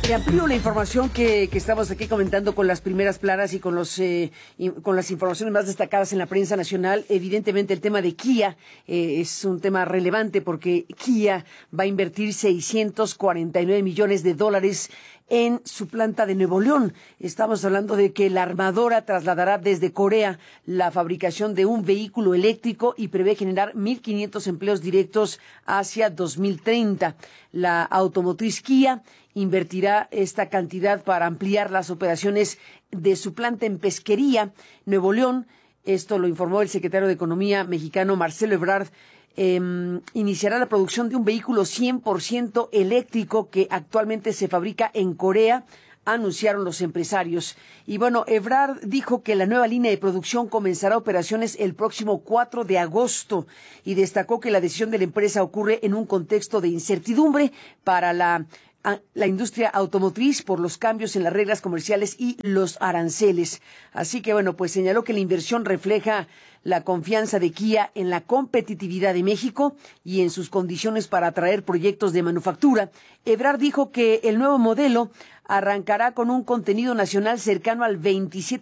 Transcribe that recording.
Te amplío la información que estamos aquí comentando con las primeras planas y con con las informaciones más destacadas en la prensa nacional. Evidentemente el tema de Kia es un tema relevante porque Kia va a invertir $649 millones en su planta de Nuevo León. Estamos hablando de que la armadora trasladará desde Corea la fabricación de un vehículo eléctrico y prevé generar 1,500 empleos directos hacia 2030. La automotriz Kia invertirá esta cantidad para ampliar las operaciones de su planta en Pesquería, Nuevo León. Esto lo informó el secretario de Economía mexicano, Marcelo Ebrard. Iniciará la producción de un vehículo 100% eléctrico que actualmente se fabrica en Corea, anunciaron los empresarios. Y bueno, Ebrard dijo que la nueva línea de producción comenzará operaciones el próximo 4 de agosto y destacó que la decisión de la empresa ocurre en un contexto de incertidumbre para la industria automotriz por los cambios en las reglas comerciales y los aranceles. Así que bueno, pues señaló que la inversión refleja la confianza de Kia en la competitividad de México y en sus condiciones para atraer proyectos de manufactura. Ebrard dijo que el nuevo modelo arrancará con un contenido nacional cercano al 27%